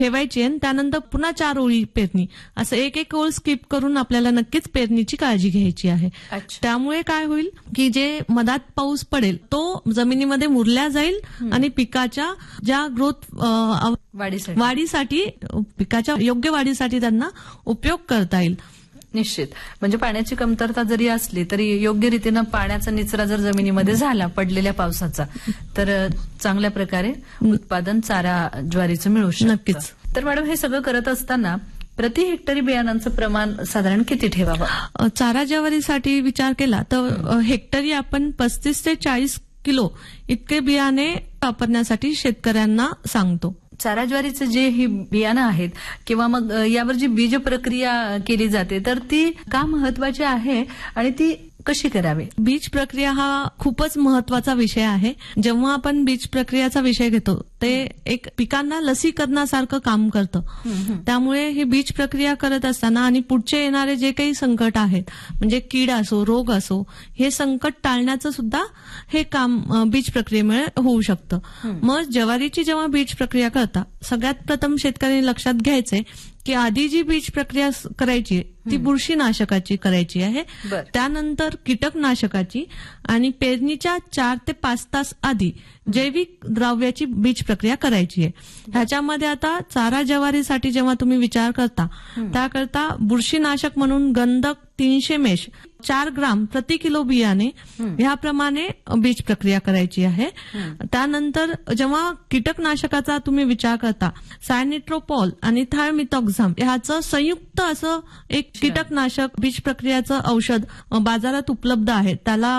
ठेवायची आणि त्यानंतर पुन्हा 4 ओळी पेरणी, असं एक ओळ स्किप करून आपल्याला नक्कीच पेरणीची काळजी घ्यायची आहे. त्यामुळे काय होईल की जे मधात पाऊस पडेल तो जमिनीमध्ये मुरल्या जाईल आणि पिकाच्या ज्या ग्रोथ वाढीसाठी पिकाच्या योग्य वाढीसाठी त्यांना उपयोग करता येईल. निश्चित. म्हणजे पाण्याची कमतरता जरी असली तरी योग्य रीतीनं पाण्याचा निचरा जर जमिनीमध्ये झाला पडलेल्या पावसाचा तर चांगल्या प्रकारे उत्पादन चारा ज्वारीचं मिळू शकतं. नक्कीच. तर मॅडम हे सगळं करत असताना प्रति हेक्टरी बियाणांचं प्रमाण साधारण किती ठेवावं? चारा ज्वारीसाठी विचार केला तर हेक्टरी आपण 35 ते 40 किलो इतके बियाणे वापरण्यासाठी शेतकऱ्यांना सांगतो. चारा ज्वारीचे जे ही बियाणं आहेत किंवा मग यावर जी बीज प्रक्रिया केली जाते तर ती का महत्वाची आहे आणि ती कशी करावी? बीज प्रक्रिया हा खूपच महत्वाचा विषय आहे. जेव्हा आपण बीज प्रक्रियाचा विषय घेतो ते एक पिकांना लसीकरणासारखं काम करतं. त्यामुळे ही बीज प्रक्रिया करत असताना आणि पुढचे येणारे जे काही संकट आहेत म्हणजे कीड असो रोग असो हे संकट टाळण्याचं सुद्धा हे काम बीज प्रक्रियेमुळे होऊ शकतं. मग ज्वारीची जेव्हा बीज प्रक्रिया करता सगळ्यात प्रथम शेतकऱ्यांनी लक्षात घ्यायचंय की आधी जी बीज प्रक्रिया करायची ती बुरशीनाशकाची करायची आहे, त्यानंतर कीटकनाशकाची आणि पेरणीच्या 4 ते 5 तास आधी जैविक द्रव्याची बीज प्रक्रिया करायची आहे. ह्याच्यामध्ये आता चारा ज्वारीसाठी जेव्हा तुम्ही विचार करता त्याकरता बुरशीनाशक म्हणून गंधक 300 मेश 4 ग्राम प्रति किलो बियाणे ह्याप्रमाणे बीज प्रक्रिया करायची आहे. त्यानंतर जेव्हा कीटकनाशकाचा तुम्ही विचार करता सायनिट्रोपॉल आणि थायमिथॉक्झाम ह्याचं संयुक्त असं एक कीटकनाशक बीज प्रक्रियाचं औषध बाजारात उपलब्ध आहे. त्याला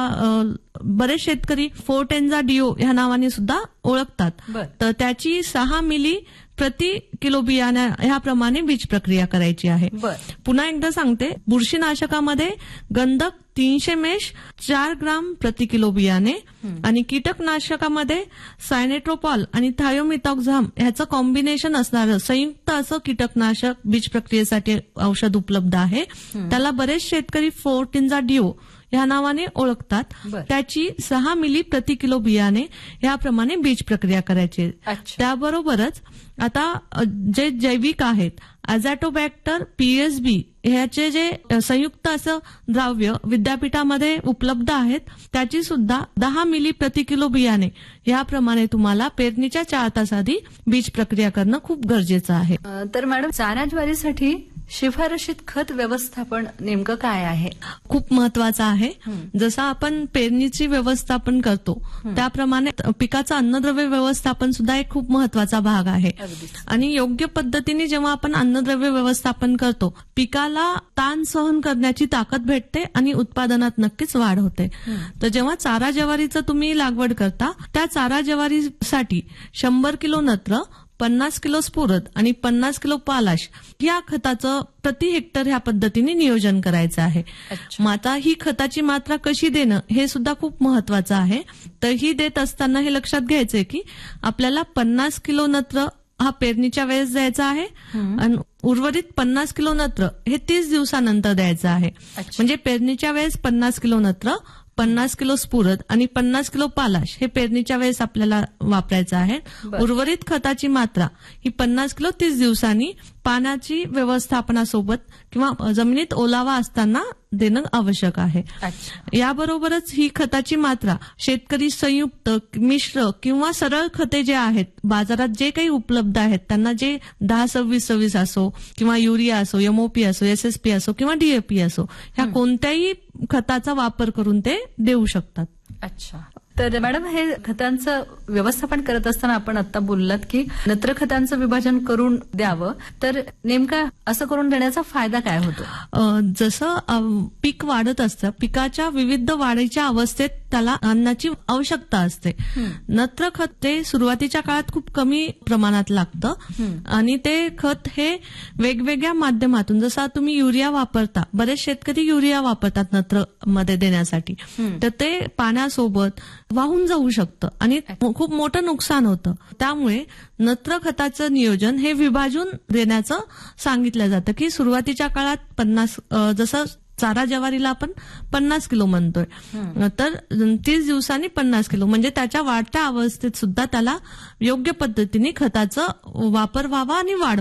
बरेच शेतकरी फोर्टेन्झा डिओ ह्या नावाने सुद्धा ओळखतात. तर त्याची 6 मिली प्रति किलो बियाणा ह्याप्रमाणे बीज प्रक्रिया करायची आहे. पुन्हा एकदा सांगते, बुरशीनाशकामध्ये गंधक 300 मेश 4 ग्राम प्रति किलो बियाणे आणि कीटकनाशकामध्ये सायनेट्रोपॉल आणि थायोमिथॉक्झाम ह्याचं कॉम्बिनेशन असणारं संयुक्त असं कीटकनाशक बीज प्रक्रियेसाठी औषध उपलब्ध आहे. त्याला बरेच शेतकरी फोर्टेन्झा डिओ ह्या नावाने ओळखतात. त्याची 6 मिली प्रति किलो बियाणे याप्रमाणे बीज प्रक्रिया करायची. त्याबरोबरच आता जे जैविक आहेत अझॅटोबॅक्टर पीएसबी ह्याचे जे संयुक्त असं द्रव्य विद्यापीठामध्ये उपलब्ध आहेत त्याची सुद्धा 10 मिली प्रति किलो बियाणे याप्रमाणे तुम्हाला पेरणीच्या 4 तास आधी बीज प्रक्रिया करणं खूप गरजेचं आहे. तर मॅडम चारा ज्वारीसाठी शिफारशीत खत व्यवस्थापन नेमकं काय आहे? खूप महत्वाचं आहे. जसं आपण पेरणीची व्यवस्थापन करतो त्याप्रमाणे पिकाचं अन्नद्रव्य व्यवस्थापन सुद्धा एक खूप महत्वाचा भाग आहे. आणि योग्य पद्धतीने जेव्हा आपण अन्नद्रव्य व्यवस्थापन करतो पिकाला ताण सहन करण्याची ताकद भेटते आणि उत्पादनात नक्कीच वाढ होते. तर जेव्हा चारा ज्वारीचं तुम्ही लागवड करता त्या चारा ज्वारीसाठी 100 किलो नत्र 50 किलो स्फुरद आणि 50 किलो पालाश या खताचं प्रति हेक्टर ह्या पद्धतीने नियोजन करायचं आहे. मग आता ही खताची मात्रा कशी देणं हे सुद्धा खूप महत्वाचं आहे. तर ही देत असताना हे लक्षात घ्यायचंय की आपल्याला 50 किलो नत्र हा पेरणीच्या वेळेस द्यायचा आहे आणि उर्वरित 50 किलो नत्र हे 30 दिवसानंतर द्यायचं आहे. म्हणजे पेरणीच्या वेळेस 50 किलो नत्र 50 किलो स्फुरद आणि 50 किलो पालाश हे पेरणीच्या वेळेस आपल्याला वापरायचं आहे. उर्वरित खताची मात्रा ही 50 किलो 30 दिवसांनी पाण्याची व्यवस्थापनासोबत किंवा जमिनीत ओलावा असताना देणं आवश्यक आहे. याबरोबरच ही खताची मात्रा शेतकरी संयुक्त मिश्र किंवा सरळ खते जे आहेत बाजारात जे काही उपलब्ध आहेत त्यांना जे 10-26-26 असो किंवा युरिया असो एमओपी असो एसएसपी असो किंवा डीएपी असो ह्या कोणत्याही खताचा वापर करून ते देऊ शकतात. अच्छा. तर मॅडम हे खतांचं व्यवस्थापन करत असताना आपण आता बोललात की नत्र खतांचं विभाजन करून द्यावं, तर नेमका असं करून देण्याचा फायदा काय होतो? जसं पीक वाढत असतं पिकाच्या विविध वाढीच्या अवस्थेत त्याला अन्नाची आवश्यकता असते. नत्र खत ते सुरुवातीच्या काळात खूप कमी प्रमाणात लागतं आणि ते खत हे वेगवेगळ्या माध्यमातून जसं तुम्ही युरिया वापरता बरेच शेतकरी युरिया वापरतात नत्र मध्ये देण्यासाठी तर ते पाण्यासोबत वाहून जाऊ शकतं आणि खूप मोठं नुकसान होतं. त्यामुळे नत्र खताचं नियोजन हे विभाजून देण्याचं सांगितलं जातं की सुरुवातीच्या काळात 50 जसं चारा ज्वारीला आपण 50 किलो म्हणतोय, तर 30 दिवसांनी 50 किलो, म्हणजे त्याच्या वाढत्या अवस्थेत सुद्धा त्याला योग्य पद्धतीने खताचा वापर व्हावा आणि वाढ